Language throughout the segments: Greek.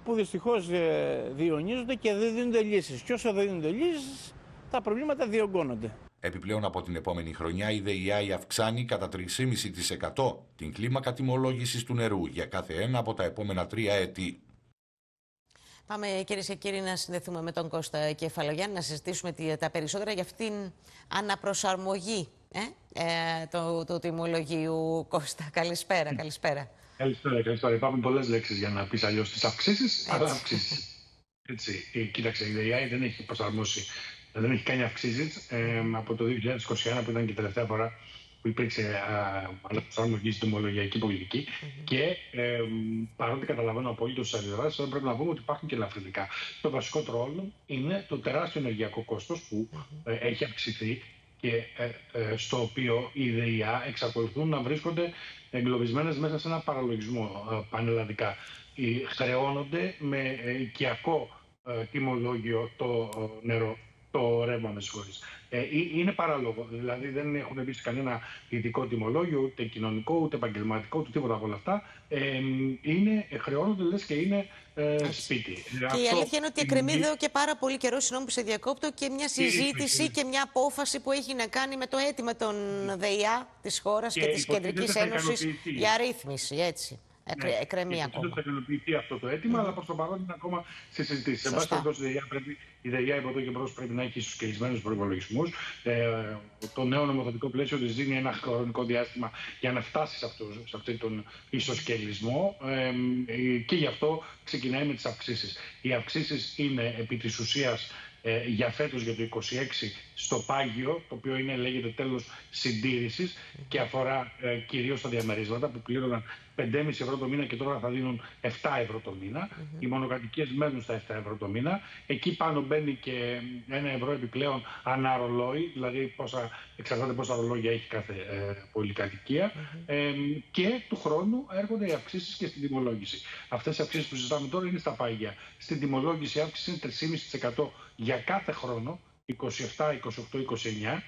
που δυστυχώς διονύζονται και δεν δίνονται λύσεις. Και όσο δεν δίνονται λύσεις, τα προβλήματα διωγγώνονται. Επιπλέον, από την επόμενη χρονιά η ΔΕΙΑΗ αυξάνει κατά 3,5% την κλίμακα τιμολόγησης του νερού για κάθε ένα από τα επόμενα 3 έτη. Πάμε, κυρίες και κύριοι, να συνδεθούμε με τον Κώστα Κεφαλογιάννη, να συζητήσουμε τα περισσότερα για αυτήν αναπροσαρμογή του τιμολογίου. Κώστα, καλησπέρα. Καλησπέρα. Υπάρχουν πολλές λέξεις για να πεις αλλιώς τις αυξήσεις, αλλά αυξήσεις. Έτσι. Κοίταξε, η ΔΕΙΑΗ δεν έχει προσαρμόσει, δεν έχει κάνει αυξήσεις από το 2021, που ήταν και η τελευταία φορά που υπήρξε αναπροσαρμογή στην τιμολογιακή πολιτική. Και παρότι καταλαβαίνω απολύτως τις αντιδράσεις, πρέπει να πούμε ότι υπάρχουν και ελαφρυντικά. Το βασικό τρόλο είναι το τεράστιο ενεργειακό κόστος που έχει αυξηθεί και στο οποίο οι ΔΕΙΑ εξακολουθούν να βρίσκονται εγκλωβισμένες μέσα σε ένα παραλογισμό πανελλαδικά. Χρεώνονται με οικιακό τιμολόγιο το νερό, το ρεύμα, με συγχωρείς. Είναι παράλογο. Δηλαδή δεν έχουν μπει σε κανένα ειδικό τιμολόγιο, ούτε κοινωνικό, ούτε επαγγελματικό, ούτε τίποτα από όλα αυτά. Χρεώνονται λες και είναι σπίτι. Και η αλήθεια είναι ότι εκκρεμεί εδώ και πάρα πολύ καιρό, συγγνώμη που σε διακόπτω, και μια συζήτηση και μια απόφαση που έχει να κάνει με το αίτημα των ΔΕΙΑ της χώρας και της Κεντρικής Ένωσης για ρύθμιση, έτσι. Εκκρεμεί ακόμα. Θα ικανοποιηθεί αυτό το αίτημα, αλλά προς το παρόν είναι ακόμα σε συζητήσεις. Σε βάση περιπτώσει, η ΔΕΙΑ από εδώ και μπρος πρέπει να έχει ισοσκελισμένους προϋπολογισμούς. Το νέο νομοθετικό πλαίσιο της δίνει ένα χρονικό διάστημα για να φτάσει σε αυτόν τον ισοσκελισμό και γι' αυτό ξεκινάει με τις αυξήσεις. Οι αυξήσεις είναι επί της ουσίας για φέτος, για το 2026, στο πάγιο, το οποίο λέγεται τέλος συντήρησης και αφορά κυρίως τα διαμερίσματα που πλήρωναν 5,5 ευρώ το μήνα και τώρα θα δίνουν 7 ευρώ το μήνα. Οι μονοκατοικίες μένουν στα 7 ευρώ το μήνα. Εκεί πάνω μπαίνει και 1 ευρώ επιπλέον ανά ρολόι, δηλαδή εξαρτάται πόσα ρολόγια έχει κάθε πολυκατοικία. Και του χρόνου έρχονται οι αυξήσεις και στην τιμολόγηση. Αυτές οι αυξήσεις που συζητάμε τώρα είναι στα πάγια. Στην τιμολόγηση η αύξηση είναι 3,5% για κάθε χρόνο, 27, 28, 29.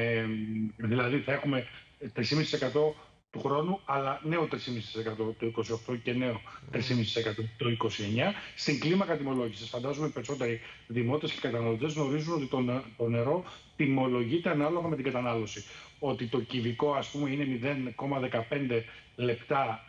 Δηλαδή θα έχουμε 3,5% του χρόνου, αλλά νέο 3,5% το 28 και νέο 3,5% το 29. Στην κλίμακα τιμολόγησης, φαντάζομαι οι περισσότεροι δημότες και καταναλωτές γνωρίζουν ότι το νερό τιμολογείται ανάλογα με την κατανάλωση. Ότι το κυβικό, ας πούμε, είναι 0,15 λεπτά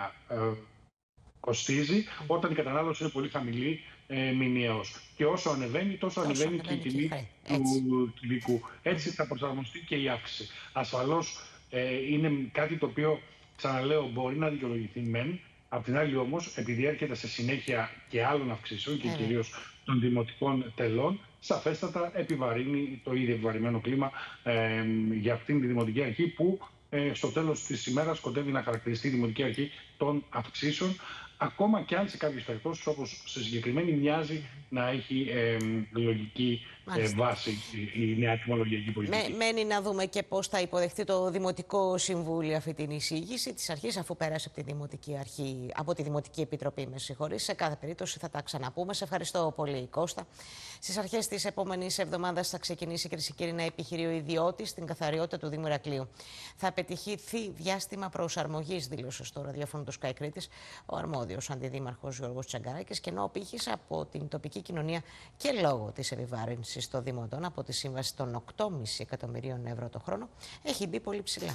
κοστίζει, όταν η κατανάλωση είναι πολύ χαμηλή μηνιαίως. Και όσο ανεβαίνει, τόσο ανεβαίνει και η τιμή του κυβικού. Έτσι θα προσαρμοστεί και η αύξηση. Ασφαλώς είναι κάτι το οποίο, ξαναλέω, μπορεί να δικαιολογηθεί μεν. Απ' την άλλη όμως, επειδή έρχεται σε συνέχεια και άλλων αυξήσεων και κυρίως των δημοτικών τελών, σαφέστατα επιβαρύνει το ήδη επιβαρημένο κλίμα για αυτήν τη δημοτική αρχή που στο τέλος της ημέρας σκοπεύει να χαρακτηριστεί η δημοτική αρχή των αυξήσεων, ακόμα και αν σε κάποιες περιπτώσεις, όπως σε συγκεκριμένη, μοιάζει να έχει λογική βάση η νέα τιμολογιακή πολιτική. Μένει να δούμε και πώς θα υποδεχτεί το Δημοτικό Συμβούλιο αυτή την εισήγηση της αρχής, αφού πέρασε από τη Δημοτική Αρχή, από τη Δημοτική Επιτροπή, με συγχωρείς. Σε κάθε περίπτωση θα τα ξαναπούμε. Σε ευχαριστώ πολύ, Κώστα. Στις αρχές της επόμενης εβδομάδας θα ξεκινήσει, κυρίες και κύριοι, ένα επιχειρείο ιδιώτης στην καθαριότητα του Δήμου Ηρακλείου. Θα απαιτηθεί διάστημα προσαρμογής, δήλωσε στο ραδιόφωνο του Sky Κρήτης ο αρμόδιος αντιδήμαρχος Γιώργος Τσαγκαράκης, και ενώ ο πύχης από την τοπική κοινωνία και λόγω της επιβάρυνσης των Δήμων από τη σύμβαση των 8,5 εκατομμυρίων ευρώ το χρόνο έχει μπει πολύ ψηλά.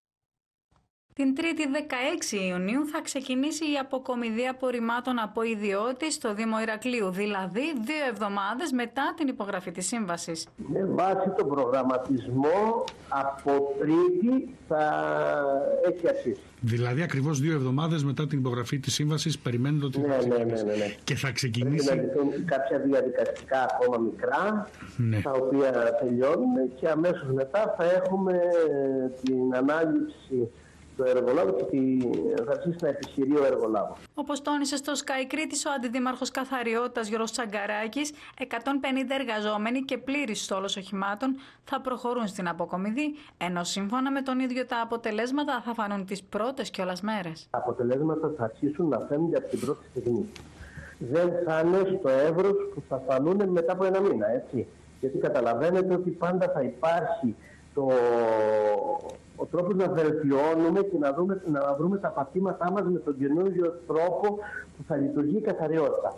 Την 3η 16 Ιουνίου θα ξεκινήσει η αποκομιδή απορριμμάτων από ιδιώτη στο Δήμο Ηρακλείου, δηλαδή 2 εβδομάδες μετά την υπογραφή της σύμβασης. Με βάση τον προγραμματισμό, από Τρίτη θα έχει αρχίσει. Δηλαδή ακριβώς 2 εβδομάδες μετά την υπογραφή της σύμβασης περιμένετε ότι θα ξεκινήσει. Ναι. Και θα ξεκινήσει. Πρέπει να λυθούν κάποια διαδικαστικά ακόμα μικρά, τα οποία τελειώνουν, και αμέσως μετά θα έχουμε την ανάληψη του εργολάβου και θα αρχίσει να επιχειρεί ο εργολάβος. Όπως τόνισε στο Sky Κρήτης ο αντιδήμαρχος καθαριότητας Γιώργος Τσαγκαράκης, 150 εργαζόμενοι και πλήρης στόλος οχημάτων θα προχωρούν στην αποκομιδή, ενώ σύμφωνα με τον ίδιο τα αποτελέσματα θα φανούν τις πρώτες κιόλας μέρες. Τα αποτελέσματα θα αρχίσουν να φαίνονται από την πρώτη στιγμή. Δεν θα είναι στο εύρος που θα φανούν μετά από 1 μήνα, έτσι. Γιατί καταλαβαίνετε ότι πάντα θα υπάρχει ο τρόπος να βελτιώνουμε και να βρούμε τα πατήματά μας με τον καινούργιο τρόπο που θα λειτουργεί η καθαριότητα.